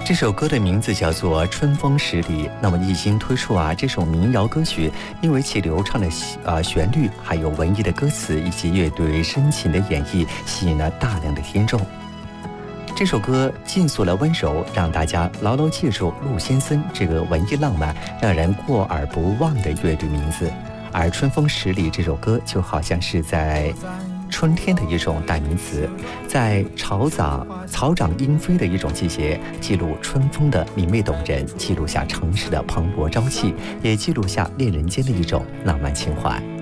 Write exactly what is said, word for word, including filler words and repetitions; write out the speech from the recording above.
这首歌的名字叫做《春风十里》。那么一经推出啊，这首民谣歌曲因为其流畅的呃旋律，还有文艺的歌词以及乐队深情的演绎，吸引了大量的听众。这首歌尽诉了温柔，让大家牢牢记住陆先生这个文艺浪漫、让人过耳不忘的乐队名字。而《春风十里》这首歌就好像是在春天的一种代名词，在草长草长莺飞的一种季节，记录春风的明媚动人，记录下城市的蓬勃朝气，也记录下恋人间的一种浪漫情怀。